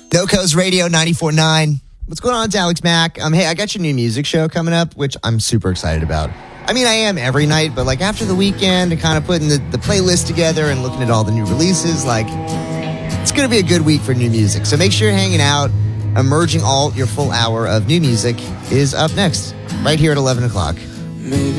NoCo's Radio 94.9. What's going on? It's Alex Mack. Hey, I got your new music show coming up, which I'm super excited about. I mean, I am every night, but like after the weekend and kind of putting the playlist together and looking at all the new releases, like it's going to be a good week for new music. So make sure you're hanging out. Emerging Alt, your full hour of new music, is up next, right here at 11 o'clock. Maybe